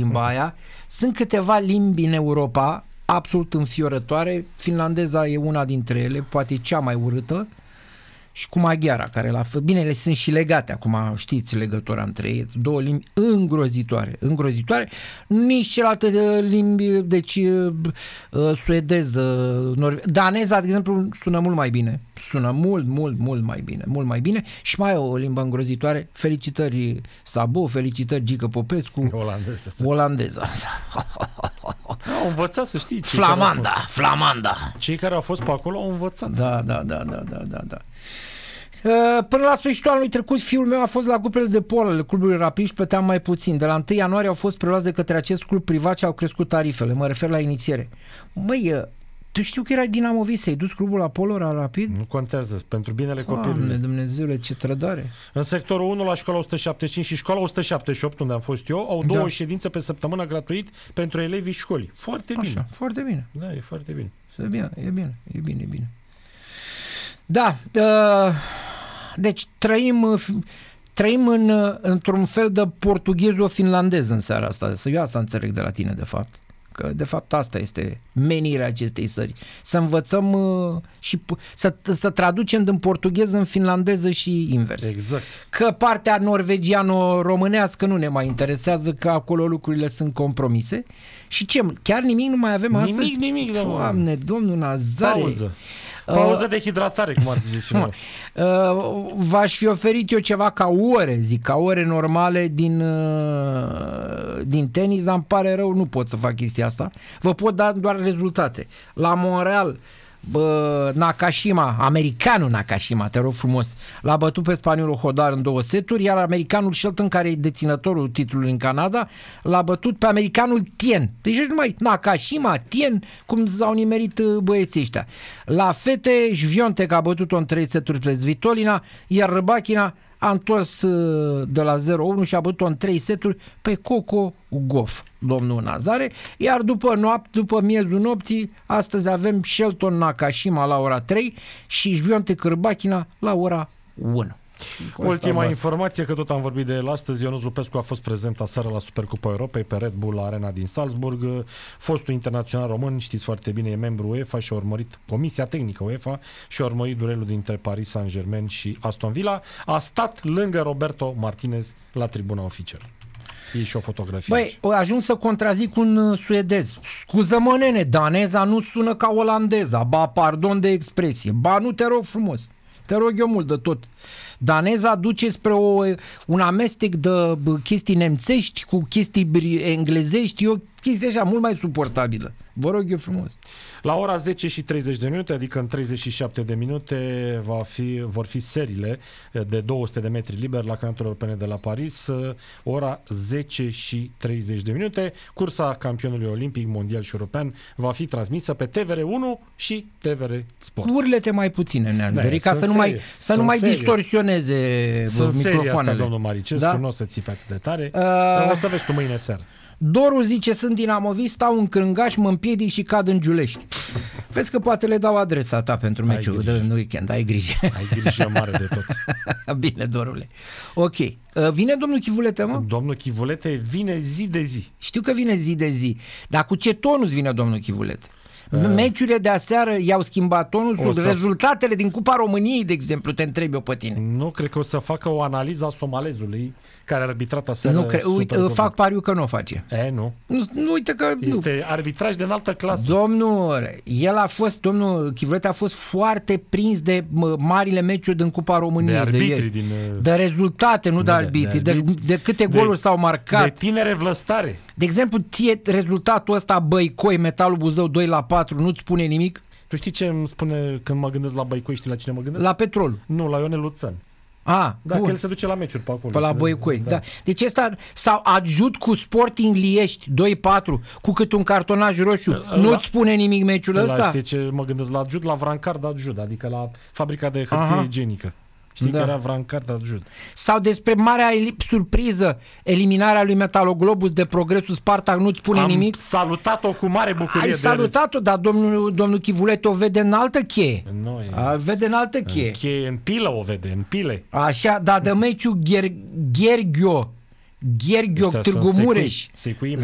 limba aia. Sunt câteva limbi în Europa absolut înfiorătoare. Finlandeza e una dintre ele, poate cea mai urâtă. Și cu maghiara, care bine, le sunt și legate acum, știți legătura între ei, două limbi îngrozitoare, nici celelalte limbi, deci suedeză, daneza, de exemplu, sună mult mai bine, sună mult mai bine și mai e o limbă îngrozitoare, felicitări Sabo, felicitări Gică Popescu, olandeza. Au învățat, să știi. Flamanda. Cei care au fost pe acolo au învățat. Da. Până la sfârșitul anului trecut, fiul meu a fost la grupele de polo ale clubului Rapid și plăteam mai puțin. De la 1 ianuarie au fost preluați de către acest club privat și au crescut tarifele. Mă refer la inițiere. Măi, tu știu că erai dinamovist, ai dus clubul la polo la Rapid? Nu contează, pentru binele copilului. Dumnezeule, ce trădare. În sectorul 1, la școala 175 și școala 178, unde am fost eu, au două ședințe pe săptămână gratuit pentru elevii școlii. Foarte bine. Așa, foarte bine. Da, e foarte bine. E bine. Da, deci trăim într-un fel de portughezo-finlandez în seara asta. Eu asta înțeleg de la tine, de fapt. Că, de fapt, asta este menirea acestei țări. Să învățăm și să traducem din portugheză în finlandeză și invers. Exact. Că partea norvegiano-românească nu ne mai interesează, că acolo lucrurile sunt compromise. Și ce? Chiar nimic nu mai avem astăzi? Nimic. Doamne, domnul Nazare. Pauză de hidratare, cum ar zice cineva. V-aș fi oferit eu ceva ca ore normale din tenis, dar îmi pare rău, nu pot să fac chestia asta. Vă pot da doar rezultate. La Montreal, Nakashima, americanul Nakashima, te rog frumos, l-a bătut pe spaniolul Hodar în 2 seturi, iar americanul Shelton, care e deținătorul titlului în Canada, l-a bătut pe americanul Tien. Deci numai Nakashima, Tien, cum s-au nimerit băieții ăștia. La fete, Swiatek a bătut-o în 3 seturi pe Svitolina, iar Rybakina a întors de la 0-1 și a bătut-o în 3 seturi pe Coco Gauff, domnul Nazare, iar după miezul nopții, astăzi avem Shelton Nakashima la ora 3 și Swiatek Rybakina la ora 1. Ultima informație, că tot am vorbit de el astăzi, Ionuț Lupescu a fost prezent aseară la Supercupa Europei pe Red Bull Arena din Salzburg. Fostul internațional român, știți foarte bine, e membru UEFA și a urmărit Comisia Tehnică UEFA și a urmărit duelul dintre Paris Saint-Germain și Aston Villa. A stat lângă Roberto Martinez la tribuna oficială. E și o fotografie. Băi, o ajuns să contrazic un suedez. Scuză-mă, nene, daneza nu sună ca olandeza. Ba, pardon de expresie. Ba, nu, te rog frumos. Te rog eu mult de tot. Daneza duce spre un amestec de chestii nemțești cu chestii englezești. E o chestie așa mult mai suportabilă. Vă rog eu frumos. La ora 10 și 30 de minute, adică în 37 de minute, vor fi seriile de 200 de metri liber la campionatele europene de la Paris. Ora 10 și 30 de minute. Cursa campionului olimpic, mondial și european va fi transmisă pe TVR1 și TVR Sport. Urlete mai puține, Nealberi, ca să nu mai distorsioneze microfoanele. Asta, domnul Maricescu, da? Nu o să țipe atât de tare. O să vezi tu mâine seară. Doru zice, sunt dinamovist, stau în Crângaș, mă împiedic și cad în Giulești. Vezi că poate le dau adresa ta pentru meciul de weekend, ai grijă. Ai grijă mare de tot. Bine, Dorule. Ok. Vine domnul Chivulete, mă? Domnul Chivulete vine zi de zi. Știu că vine zi de zi, dar cu ce tonus vine domnul Chivulete? Meciurile de aseară i-au schimbat tonul, rezultatele din Cupa României, de exemplu, te întreb eu pe tine. Nu, cred că o să facă o analiză a somalezului care a arbitrat aseară. Uite, fac pariu că nu o face. Nu. Nu, uite că este arbitraj de înaltă clasă. Domnul Chivulete a fost foarte prins de marile meciuri din Cupa României. De arbitri de rezultate, nu de arbitri. De câte goluri s-au marcat. De tinere vlăstare. De exemplu, ție rezultatul ăsta Băicoi, Metalul Buzău 2-4, nu-ți spune nimic? Tu știi ce îmi spune când mă gândesc la Băicoi, știi la cine mă gândesc? La Petrol. Nu, la Ionel Luțan. Da, bun. Că el se duce la meciuri pe acolo. Pe la Băicoi, da. Deci ăsta s-au adjut cu Sporting Liești 2-4 cu cât un cartonaj roșu. Nu-ți spune nimic meciul ăsta? Știi ce mă gândesc la adjut? La Vrancard adjut, adică la fabrica de hârtie igienică. Știi că era Vrancard adjut. Sau despre marea surpriză, eliminarea lui Metaloglobus de Progresul Spartak, nu-ți spune nimic? Am salutat-o cu mare bucurie. Ai salutat-o, dar domnul Chivulete o vede în altă cheie. Nu, vede în altă cheie. În pilă o vede, în pile. Așa, dar de meciul Gherghio Târgu Mureș.